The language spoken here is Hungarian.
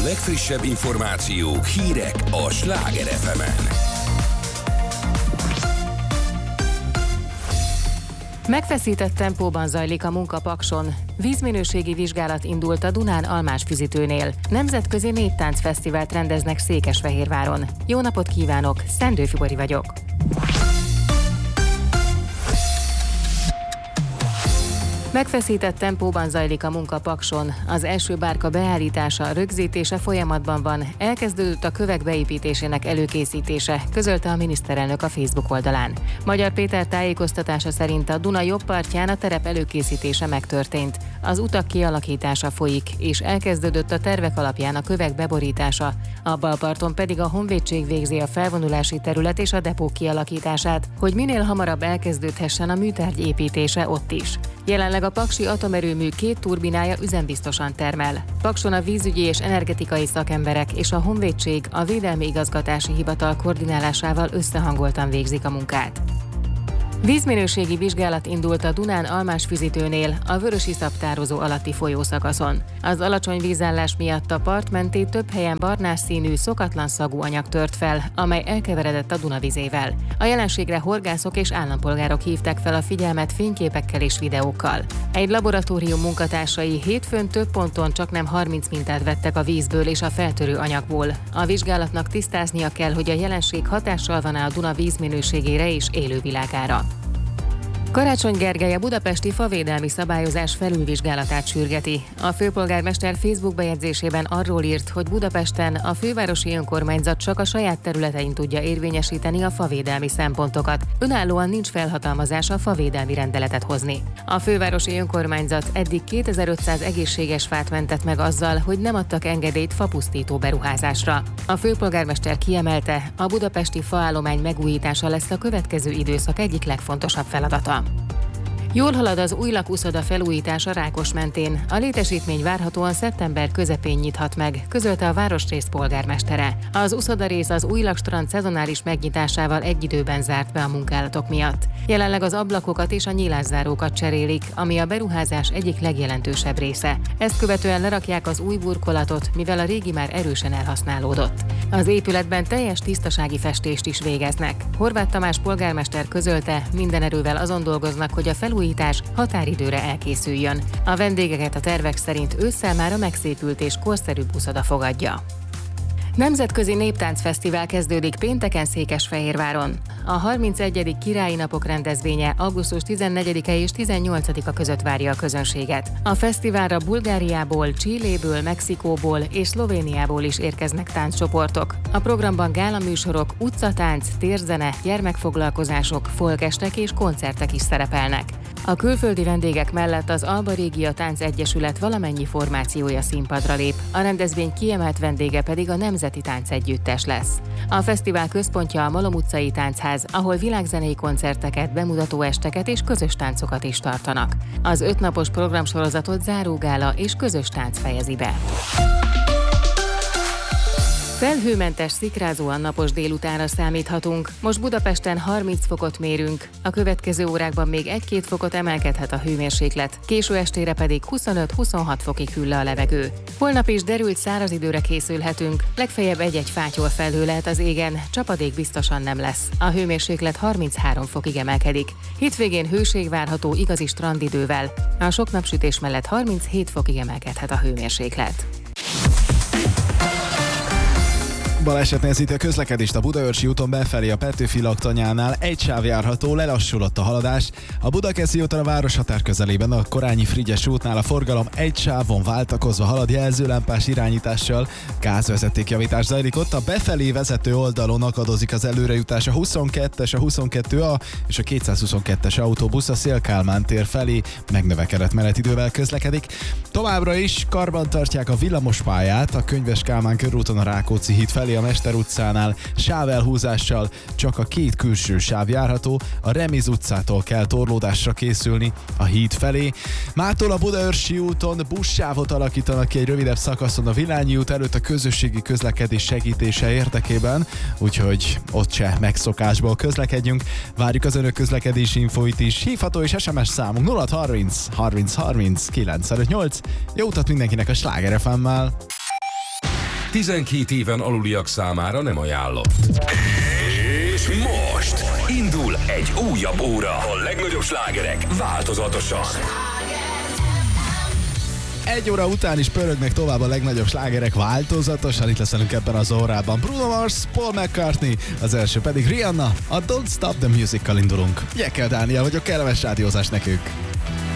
legfrissebb információk, hírek a Sláger FM-en. Megfeszített tempóban zajlik a munka Pakson. Vízminőségi vizsgálat indult a Dunán Almásfüzitőnél. Nemzetközi néptáncfesztivált rendeznek Székesfehérváron. Jó napot kívánok, Szendő Fibori vagyok. Megfeszített tempóban zajlik a munka Pakson. Az első bárka beállítása, rögzítése folyamatban van. Elkezdődött a kövek beépítésének előkészítése, közölte a miniszterelnök a Facebook oldalán. Magyar Péter tájékoztatása szerint a Duna jobb partján a terep előkészítése megtörtént. Az utak kialakítása folyik, és elkezdődött a tervek alapján a kövek beborítása. A bal parton pedig a Honvédség végzi a felvonulási terület és a depók kialakítását, hogy minél hamarabb elkezdődhessen a műtárgy építése ott is. Jelenleg a paksi atomerőmű 2 turbinája üzembiztosan termel. Pakson a vízügyi és energetikai szakemberek és a Honvédség a Védelmi Igazgatási Hivatal koordinálásával összehangoltan végzik a munkát. Vízminőségi vizsgálat indult a Dunán Almásfüzitőnél, a Vörösiszap tározó alatti folyószakaszon. Az alacsony vízállás miatt a part mentén több helyen barnás színű, szokatlan szagú anyag tört fel, amely elkeveredett a Duna vizével. A jelenségre horgászok és állampolgárok hívták fel a figyelmet fényképekkel és videókkal. Egy laboratórium munkatársai hétfőn több ponton csaknem 30 mintát vettek a vízből és a feltörő anyagból. A vizsgálatnak tisztáznia kell, hogy a jelenség hatással van-e a Duna vízminőségére és élővilágára. Karácsony Gergely a budapesti favédelmi szabályozás felülvizsgálatát sürgeti. A főpolgármester Facebook bejegyzésében arról írt, hogy Budapesten a fővárosi önkormányzat csak a saját területein tudja érvényesíteni a favédelmi szempontokat. Önállóan nincs felhatalmazása favédelmi rendeletet hozni. A fővárosi önkormányzat eddig 2500 egészséges fát mentett meg azzal, hogy nem adtak engedélyt fapusztító beruházásra. A főpolgármester kiemelte, a budapesti faállomány megújítása lesz a következő időszak egyik legfontosabb feladata. Jól halad az új lakúszoda felújítása Rákosmentén. A létesítmény várhatóan szeptember közepén nyithat meg, közölte a városrész polgármestere. Az uszodarész az új lakstrand szezonális megnyitásával egy időben zárt be a munkálatok miatt. Jelenleg az ablakokat és a nyílászárókat cserélik, ami a beruházás egyik legjelentősebb része. Ezt követően lerakják az új burkolatot, mivel a régi már erősen elhasználódott. Az épületben teljes tisztasági festést is végeznek. Horváth Tamás polgármester közölte, minden erővel azon dolgoznak, hogy a felújítás határidőre elkészüljön. A vendégeket a tervek szerint ősszel már a megszépült és korszerűbb uszoda fogadja. Nemzetközi Néptáncfesztivál kezdődik pénteken Székesfehérváron. A 31. Királyi Napok rendezvénye augusztus 14-e és 18-a között várja a közönséget. A fesztiválra Bulgáriából, Chiléből, Mexikóból és Szlovéniából is érkeznek tánccsoportok. A programban gálaműsorok, utcatánc, térzene, gyermekfoglalkozások, folkestek és koncertek is szerepelnek. A külföldi vendégek mellett az Alba Régia Tánc Egyesület valamennyi formációja színpadra lép, a rendezvény kiemelt vendége pedig a Nemzeti Táncegyüttes lesz. A fesztivál központja a Malom utcai táncház, ahol világzenei koncerteket, bemutató esteket és közös táncokat is tartanak. Az 5 napos programsorozatot zárógála és közös tánc fejezi be. Felhőmentes, szikrázóan napos délutánra számíthatunk. Most Budapesten 30 fokot mérünk. A következő órákban még 1-2 fokot emelkedhet a hőmérséklet. Késő estére pedig 25-26 fokig hűl le a levegő. Holnap is derült száraz időre készülhetünk. Legfeljebb egy-egy fátyol felhő lehet az égen, csapadék biztosan nem lesz. A hőmérséklet 33 fokig emelkedik. Hétvégén hőség várható igazi strandidővel. A sok napsütés mellett 37 fokig emelkedhet a hőmérséklet. Baleset nehezíti a közlekedést a Budaörsi úton befelé a Petőfi laktanyánál, egy sáv járható, lelassulott a haladás. A Budakeszi úton a városhatár közelében a Korányi Frigyes útnál a forgalom egy sávon váltakozva halad jelzőlámpás irányítással, gázvezetékjavítás zajlik ott, a befelé vezető oldalon akadozik az előrejutás a 22-es, a 22A és a 222-es autóbusz a Széll-Kálmán tér felé megnövekedett menetidővel közlekedik. Továbbra is karbantartják a villamospályát a Könyves Kálmán körúton a Rákóczi híd felé a Mester utcánál sávelhúzással, csak a 2 külső sáv járható, a Remiz utcától kell torlódásra készülni a híd felé. Mától a Budaörsi úton buszsávot alakítanak ki egy rövidebb szakaszon a Vilányi út előtt a közösségi közlekedés segítése érdekében, úgyhogy ott se megszokásból közlekedjünk. Várjuk az önök közlekedési infóit is. Hívható és SMS számunk 0630 30 30 958. Jó utat mindenkinek a Sláger FM-mel! 12 éven aluliak számára nem ajánlott. És most indul egy újabb óra. A legnagyobb slágerek változatosan. Egy óra után is pörögnek tovább a legnagyobb slágerek változatosan. Itt lesz velünk ebben az órában Bruno Mars, Paul McCartney, az első pedig Rihanna. A Don't Stop the Music-kal indulunk. Jekel Dániel vagyok, kellemes rádiózás nekünk.